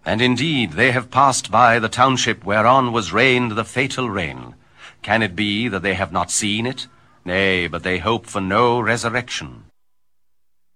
And indeed they have passed by the township whereon was rained the fatal rain. Can it be that they have not seen it? Nay, but they hope for no resurrection.